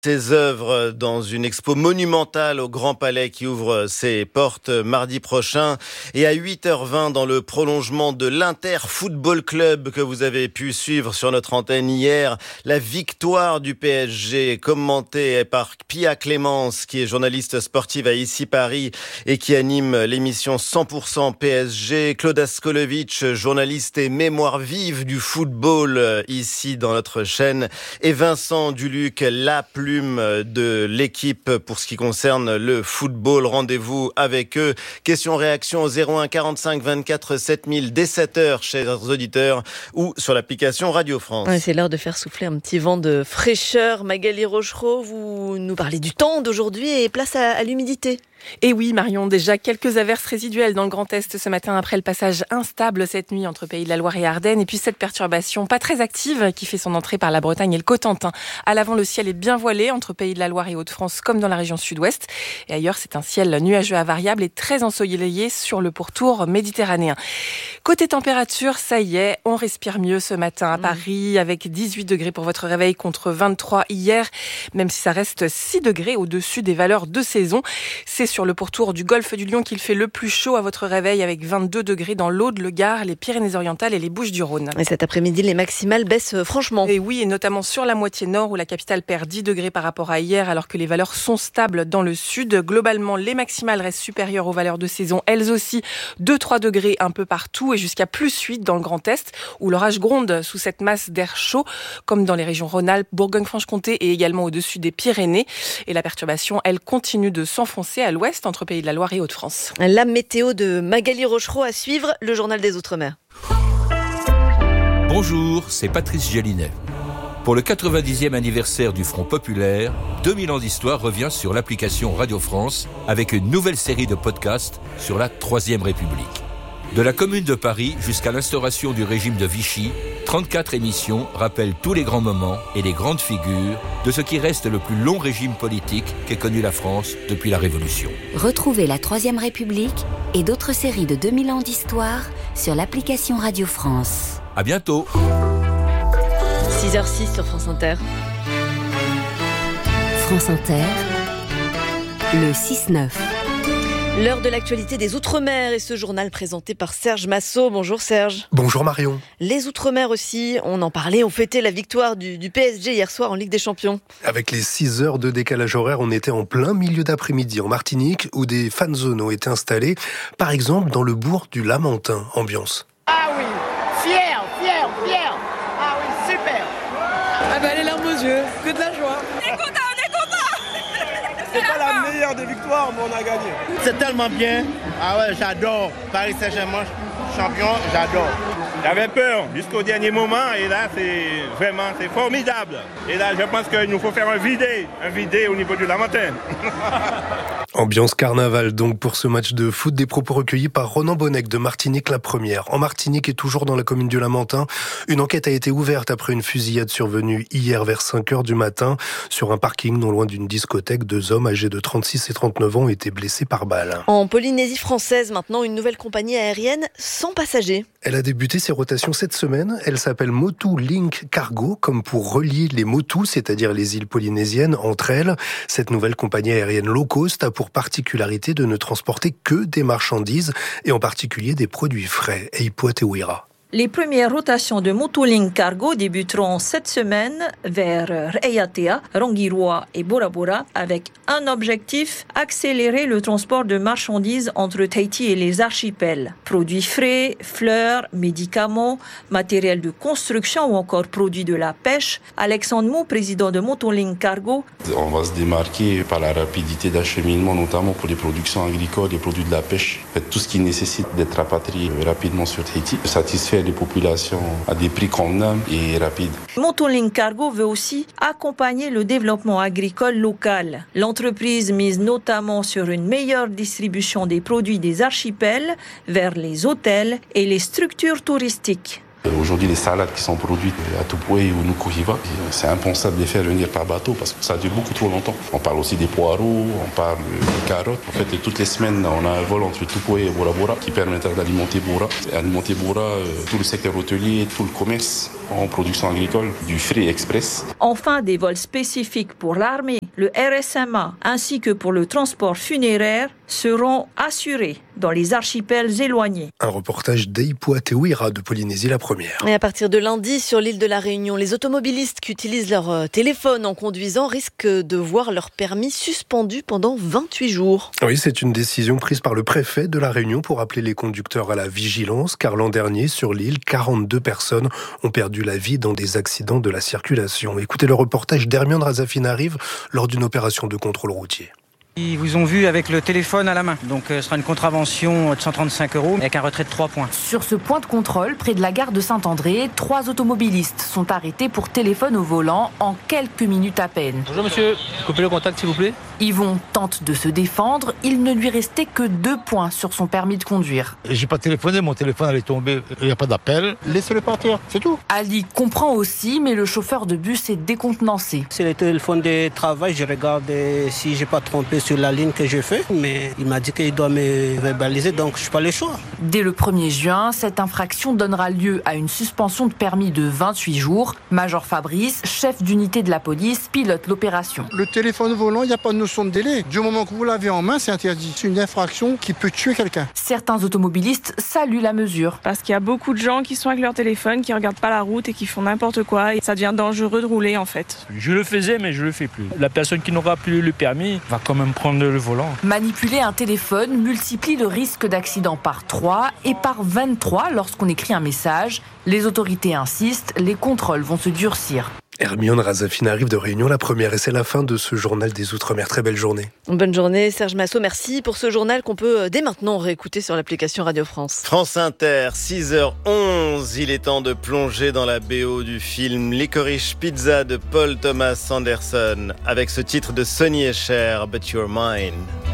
Ses œuvres dans une expo monumentale au Grand Palais qui ouvre ses portes mardi prochain, et à 8h20 dans le prolongement de l'Inter Football Club que vous avez pu suivre sur notre antenne hier, la victoire du PSG commentée par Pia Clémence qui est journaliste sportive à Ici Paris et qui anime l'émission 100% PSG, Claude Askolovitch, journaliste et mémoire vive du football ici dans notre chaîne, et Vincent Duluc, la plume de l'équipe pour ce qui concerne le football. Rendez-vous avec eux. Question-réaction au 01 45 24 7000 dès 7h, chers auditeurs, ou sur l'application Radio France. Ouais, c'est l'heure de faire souffler un petit vent de fraîcheur. Magali Rochereau, vous nous parlez du temps d'aujourd'hui et place à l'humidité. Et oui, Marion, déjà quelques averses résiduelles dans le Grand Est ce matin après le passage instable cette nuit entre Pays de la Loire et Ardennes. Et puis cette perturbation pas très active qui fait son entrée par la Bretagne et le Cotentin. À l'avant, le ciel est bien voilé entre Pays de la Loire et Hauts-de-France comme dans la région sud-ouest. Et ailleurs, c'est un ciel nuageux à variable et très ensoleillé sur le pourtour méditerranéen. Côté température, ça y est, on respire mieux ce matin à Paris avec 18 degrés pour votre réveil contre 23 hier. Même si ça reste 6 degrés au-dessus des valeurs de saison. C'est sur le pourtour du golfe du Lion qu'il fait le plus chaud à votre réveil avec 22 degrés dans l'Aude, le Gard, les Pyrénées-Orientales et les Bouches-du-Rhône. Et cet après-midi, les maximales baissent franchement. Et oui, et notamment sur la moitié nord où la capitale perd 10 degrés par rapport à hier alors que les valeurs sont stables dans le sud. Globalement, les maximales restent supérieures aux valeurs de saison, elles aussi 2-3 degrés un peu partout et jusqu'à plus 8 dans le Grand Est où l'orage gronde sous cette masse d'air chaud comme dans les régions Rhône-Alpes, Bourgogne-Franche-Comté et également au-dessus des Pyrénées. Et la perturbation, elle continue de s'enfoncer à l'ouest entre Pays de la Loire et Hauts-de-France. La météo de Magali Rochereau à suivre, le journal des Outre-mer. Bonjour, c'est Patrice Gélinet. Pour le 90e anniversaire du Front Populaire, 2000 ans d'histoire revient sur l'application Radio France avec une nouvelle série de podcasts sur la Troisième République. De la Commune de Paris jusqu'à l'instauration du régime de Vichy, 34 émissions rappellent tous les grands moments et les grandes figures de ce qui reste le plus long régime politique qu'ait connu la France depuis la Révolution. Retrouvez la Troisième République et d'autres séries de 2000 ans d'histoire sur l'application Radio France. À bientôt. 6h06 sur France Inter. France Inter, le 6-9. L'heure de l'actualité des Outre-mer et ce journal présenté par Serge Massot. Bonjour Serge. Bonjour Marion. Les Outre-mer aussi, on en parlait, on fêtait la victoire du PSG hier soir en Ligue des Champions. Avec les 6 heures de décalage horaire, on était en plein milieu d'après-midi en Martinique où des fan zones ont été installées, par exemple dans le bourg du Lamentin. Ambiance. Ah oui, fier. Ah oui, super. Ah bah les larmes aux yeux, que de la joie. On est content. C'est pas la meilleure des victoires, mais on a gagné. C'est tellement bien. Ah ouais, j'adore. Paris Saint-Germain, champion, j'adore. J'avais peur jusqu'au dernier moment et là c'est formidable. Et là je pense qu'il nous faut faire un vidé au niveau du Lamentin. Ambiance carnaval donc pour ce match de foot, des propos recueillis par Ronan Bonnec de Martinique la Première. En Martinique et toujours dans la commune du Lamentin, une enquête a été ouverte après une fusillade survenue hier vers 5h du matin sur un parking non loin d'une discothèque. 2 hommes âgés de 36 et 39 ans ont été blessés par balle. En Polynésie française maintenant, une nouvelle compagnie aérienne sans passagers. Elle a débuté ses rotations cette semaine. Elle s'appelle Motu Link Cargo, comme pour relier les Motu, c'est-à-dire les îles polynésiennes, entre elles. Cette nouvelle compagnie aérienne low cost a pour particularité de ne transporter que des marchandises, et en particulier des produits frais. Eipo Tewira. Les premières rotations de Motolink Cargo débuteront cette semaine vers Raiatea, Rangiroa et Bora Bora avec un objectif, accélérer le transport de marchandises entre Tahiti et les archipels. Produits frais, fleurs, médicaments, matériel de construction ou encore produits de la pêche. Alexandre Mou, président de Motolink Cargo. On va se démarquer par la rapidité d'acheminement, notamment pour les productions agricoles, les produits de la pêche. En fait, tout ce qui nécessite d'être rapatrié rapidement sur Tahiti, satisfait les populations à des prix convenables et rapides. Motolink Cargo veut aussi accompagner le développement agricole local. L'entreprise mise notamment sur une meilleure distribution des produits des archipels vers les hôtels et les structures touristiques. Aujourd'hui, les salades qui sont produites à Tupoué ou Nukuhiva, c'est impensable de les faire venir par bateau parce que ça dure beaucoup trop longtemps. On parle aussi des poireaux, on parle des carottes. En fait, toutes les semaines, on a un vol entre Tupoué et Bora Bora qui permettra d'alimenter Bora. Alimenter Bora, tout le secteur hôtelier, tout le commerce en production agricole, du frais express. Enfin, des vols spécifiques pour l'armée, le RSMA ainsi que pour le transport funéraire seront assurés dans les archipels éloignés. Un reportage d'Eipuatehuira de Polynésie la Première. Et à partir de lundi, sur l'île de la Réunion, les automobilistes qui utilisent leur téléphone en conduisant risquent de voir leur permis suspendu pendant 28 jours. Oui, c'est une décision prise par le préfet de la Réunion pour appeler les conducteurs à la vigilance, car l'an dernier, sur l'île, 42 personnes ont perdu la vie dans des accidents de la circulation. Écoutez le reportage d'Hermione Razafin-Arrive lors d'une opération de contrôle routier. Ils vous ont vu avec le téléphone à la main. Donc ce sera une contravention de 135 € avec un retrait de 3 points. Sur ce point de contrôle, près de la gare de Saint-André, 3 automobilistes sont arrêtés pour téléphone au volant en quelques minutes à peine. Bonjour monsieur, coupez le contact s'il vous plaît. Yvon tente de se défendre, il ne lui restait que 2 points sur son permis de conduire. J'ai pas téléphoné, mon téléphone allait tomber, il n'y a pas d'appel. Laissez-le partir, c'est tout. Ali comprend aussi, mais le chauffeur de bus est décontenancé. C'est le téléphone de travail, je regarde si j'ai pas trompé sur la ligne que j'ai fait, mais il m'a dit qu'il doit me verbaliser, donc je n'ai pas le choix. Dès le 1er juin, cette infraction donnera lieu à une suspension de permis de 28 jours. Major Fabrice, chef d'unité de la police, pilote l'opération. Le téléphone volant, il n'y a pas de notion de délai. Du moment que vous l'avez en main, c'est interdit. C'est une infraction qui peut tuer quelqu'un. Certains automobilistes saluent la mesure. Parce qu'il y a beaucoup de gens qui sont avec leur téléphone, qui ne regardent pas la route et qui font n'importe quoi. Et ça devient dangereux de rouler en fait. Je le faisais mais je le fais plus. La personne qui n'aura plus le permis va quand même prendre le volant. Manipuler un téléphone multiplie le risque d'accident par 3 et par 23 lorsqu'on écrit un message. Les autorités insistent, les contrôles vont se durcir. Hermione Razafin-Arrive de Réunion la Première et c'est la fin de ce journal des Outre-mer. Très belle journée. Bonne journée Serge Massot, merci pour ce journal qu'on peut dès maintenant réécouter sur l'application Radio France. France Inter, 6h11, il est temps de plonger dans la BO du film Licorice Pizza de Paul Thomas Anderson avec ce titre de Sonny et Cher, But You're Mine.